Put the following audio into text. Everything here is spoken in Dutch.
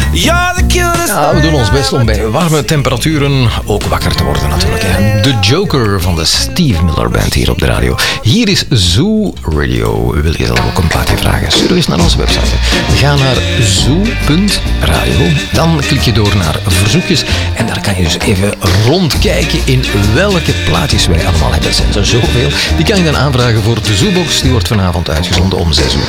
Ja, we doen ons best om bij warme temperaturen ook wakker te worden natuurlijk. Hè. De Joker van de Steve Miller Band hier op de radio. Hier is Zoo Radio. Wil je zelf ook een plaatje vragen? Stuur eens naar onze website. Ga naar zoo.radio. Dan klik je door naar verzoekjes. En daar kan je dus even rondkijken in welke plaatjes wij allemaal hebben. Er zijn er zoveel. Die kan je dan aanvragen voor de Zoobox. Die wordt vanavond uitgezonden om 6 uur.